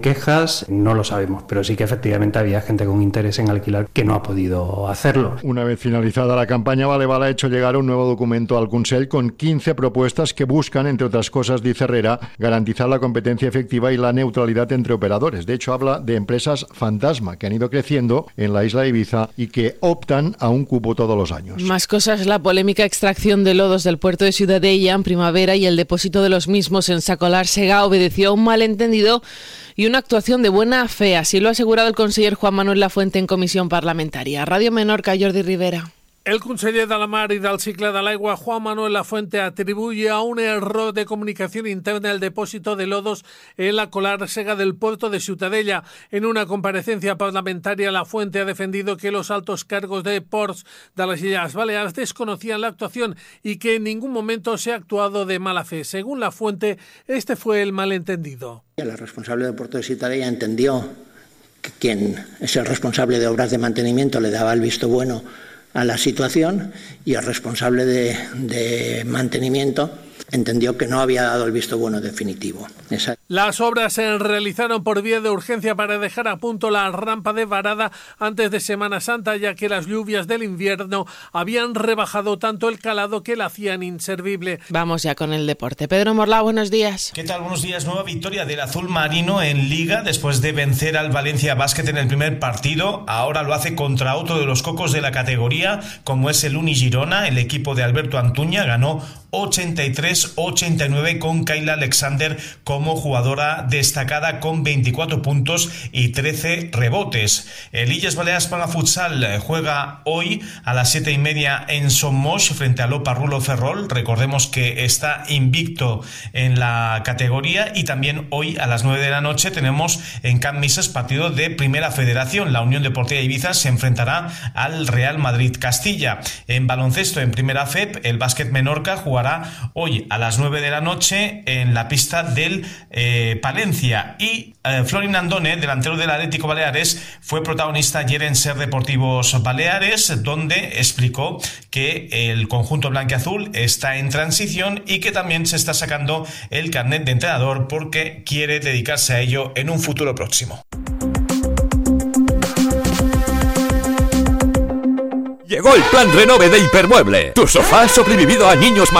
Quejas no lo sabemos, pero sí que efectivamente había gente con interés en alquilar que no ha podido hacerlo. Una vez finalizada la campaña, Valeval ha hecho llegar un nuevo documento al Consell con 15 propuestas que buscan, entre otras cosas, dice Herrera, garantizar la competencia efectiva y la neutralidad entre operadores. De hecho, habla de empresas fantasma que han ido creciendo en la isla de Ibiza y que optan a un cupo todos los años. Más cosas: la polémica extracción de lodos del puerto de Ciutadella en primavera y el depósito de los mismos en Sacolar-Sega obedeció a un malentendido y una actuación de buena fe, así lo ha asegurado el conseller Juan Manuel Lafuente en comisión parlamentaria. Radio Menorca, Jordi Rivera. El conseller de la Mar y del Cicle de l'Aigua, Juan Manuel Lafuente, atribuye a un error de comunicación interna el depósito de lodos en la Colar-Sega del puerto de Ciutadella. En una comparecencia parlamentaria, Lafuente ha defendido que los altos cargos de Ports de las Illes Baleares desconocían la actuación y que en ningún momento se ha actuado de mala fe. Según Lafuente, este fue el malentendido. El responsable del puerto de Ciutadella entendió que quien es el responsable de obras de mantenimiento le daba el visto bueno a la situación y el responsable de mantenimiento entendió que no había dado el visto bueno definitivo. Las obras se realizaron por vía de urgencia para dejar a punto la rampa de varada antes de Semana Santa, ya que las lluvias del invierno habían rebajado tanto el calado que la hacían inservible. Vamos ya con el deporte. Pedro Morlá, buenos días. ¿Qué tal? Buenos días. Nueva victoria del azul marino en Liga después de vencer al Valencia Basket en el primer partido. Ahora lo hace contra otro de los cocos de la categoría, como es el Uni Girona. El equipo de Alberto Antuña ganó 83-89 con Kayla Alexander como jugadora destacada con 24 puntos y 13 rebotes. El Illes Balears Plana Futsal juega hoy a las 7:30 en Somos frente a l'Opa Rulo Ferrol. Recordemos que está invicto en la categoría, y también hoy a las 9 de la noche tenemos en Can Misses partido de Primera Federación. La Unión Deportiva Ibiza se enfrentará al Real Madrid Castilla. En baloncesto en Primera FEP, el Básquet Menorca jugará hoy a las 9 de la noche en la pista del Palencia, y Florin Andone, delantero del Atlético Baleares, fue protagonista ayer en Ser Deportivos Baleares, donde explicó que el conjunto blanquiazul está en transición y que también se está sacando el carnet de entrenador porque quiere dedicarse a ello en un futuro próximo. Llegó el plan Renove de Hipermueble. Tu sofá ha sobrevivido a niños